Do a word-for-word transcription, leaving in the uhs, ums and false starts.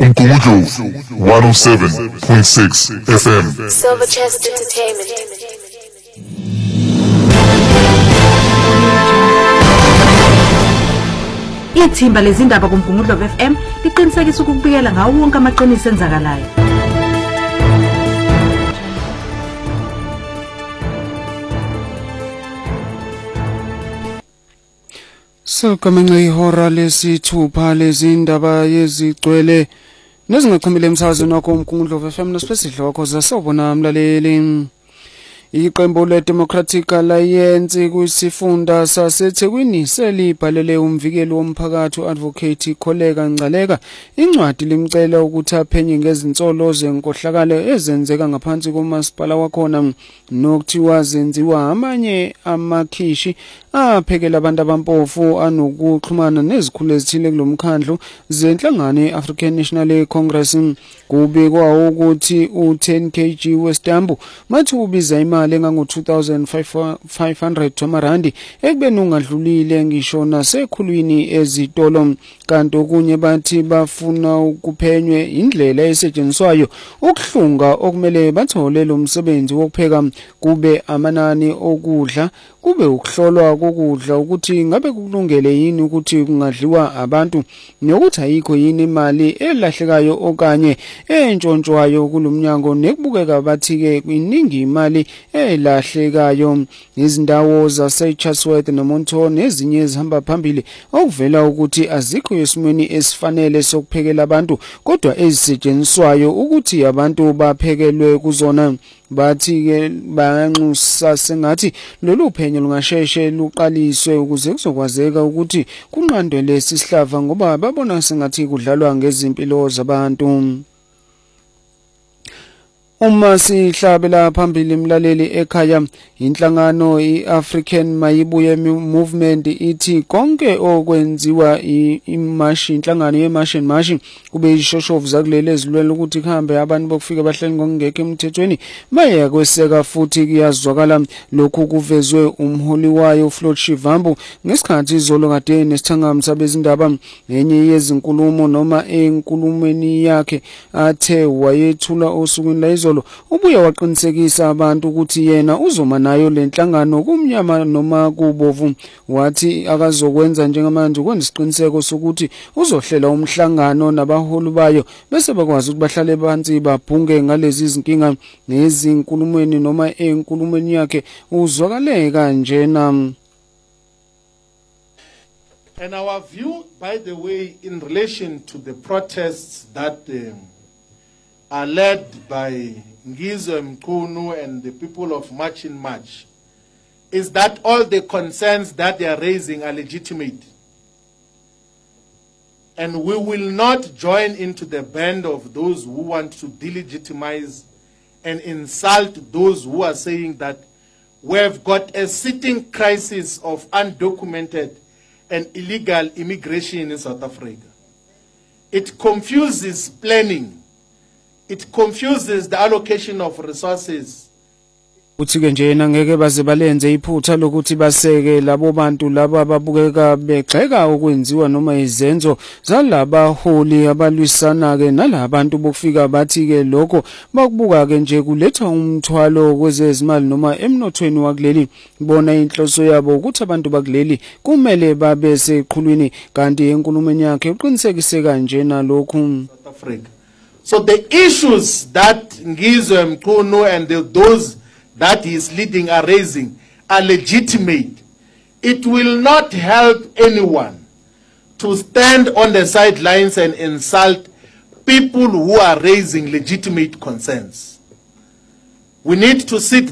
Umgungundlovu one oh seven point six F M. Silver Chest Entertainment. Ithimba lezindaba kuMgungundlovu F M liqinisekisa ukubikela ngawo wonke amaqiniso enzakalayo. Sokamenxe ihora lesithupha lezindaba yezigcwele nezingachumile emsakazweni wakho uMgungundlovu F M nosiphesidloko zasawubona mlaleli. Iqembu le-Democratic Alliance kwisifunda saseThekwini selibhalele umvikeli womphakathi u-Advocate Kholeka Ngcaleka incwadi limcela ukuthi aphenye ngezinsolo zenkohlakalo ezenzeka ngaphansi komasipala wakhona nokuthiwa zenziwa amanye amakhishi aphekela abantu abampofu anokuxhumana nezikhulu ezithile kulomkhandlu zenhlangano ye-African National Congress. Kubikwa ukuthi u-ten kilograms westambu mathi ubiza imali engango two thousand five hundred randi ekubeni ungadlulile ngisho nasekhulwini ezitolo. Kanti okunye bathi bafuna ukuphenywe indlela esetshenziswayo ukuhlunga okumele bathole lo msebenzi wokupheka, kube amanani okudla, kube ukuhlolwa kokudla ukuthi ngabe kulungele yini ukuthi kungadliwa abantu, nokuthi ayikho yini imali elahlekayo okanye entshontshwayo kulomnyango, nekubukeka bathi ke iningi imali elahlekayo. Izindawo zaseChatsworth noMonto nezinye ezihamba phambili okuvela ukuthi azikho esimweni esifanele sokuphekela abantu kodwa ezisetshenziswayo ukuthi abantu baphekelwe kuzona. Bathi ke bayanxusa sengathi lolu phenyo lungasheshe luqaliswe ukuze kuzokwazeka ukuthi kunqandwe lesi sihlava ngoba babona sengathi kudlalwa ngezimpilo zabantu. Uma sihlabela phambili mlaleli ekhaya, inhlangano i-African Mayibuye Movement ithi konke okwenziwa imashi, inhlangano yeMashi Mashi kube ishoshovu zakulele ezilwela ukuthi kuhambe abantu bokufika bahleli ngokungekho emthethweni baye kweseka, futhi kuyazwakala lokhu kuvezwe umholi wayo Floyd Shivambu ngesikhathi izolo kade nesithangamsa bezindaba. Enye yezinkulumo noma enkulumweni yakhe athe wayethula osukwini la izolo ubuye waqinisekisa abantu ukuthi yena uzoma nayo lenhlangano kumnyama noma kubovu. Wathi akazokwenza njengamanje kwenza isiqiniseko sokuthi uzohlela umhlangano nabaholi bayo bese bakwazi ukuthi bahlale phansi babhunge ngalezi zinkinga. Nezinkulumweni noma enkulumweni yakhe uzwakale kanjena. And our view, by the way, in relation to the protests that um, are led by Ngizwe Mchunu and the people of March in March, is that all the concerns that they are raising are legitimate. And we will not join into the band of those who want to delegitimize and insult those who are saying that we have got a sitting crisis of undocumented and illegal immigration in South Africa. It confuses planning. It confuses the allocation of resources. Uthi ke nje ngeke baze balenze iphutha lokuthi baseke labo bantu laba ababukeka begxeka okwenziwa noma izenzo zalaba holi abalwisana ke nalabantu bokufika bathi ke lokho bakubuka ke nje kuletha umthwalo kwezezimali noma emnothweni wakuleli. Bona inhloso yabo ukuthi abantu bakuleli kumele babe seqhulwini, kanti enkulumeni yakhe uqinisekise kanje nalokhu. South Africa. So the issues that Ngizwe Mchunu and the, those that he is leading are raising are legitimate. It will not help anyone to stand on the sidelines and insult people who are raising legitimate concerns. We need to sit